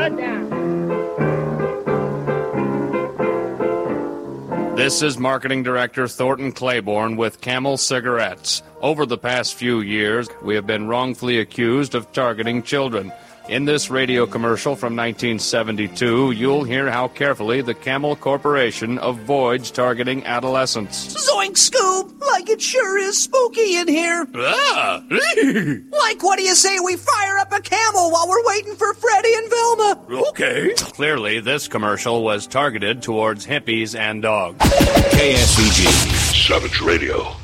This is Marketing Director Thornton Claiborne with Camel Cigarettes. Over the past few years, we have been wrongfully accused of targeting children. In this radio commercial from 1972, you'll hear how carefully the Camel Corporation avoids targeting adolescents. Zoink, Scoob! Like it sure is spooky in here. Ah! Like, what do you say we fire up a camel while we're waiting for Freddie and Velma? Okay. Clearly, this commercial was targeted towards hippies and dogs. KSVG. Savage Radio.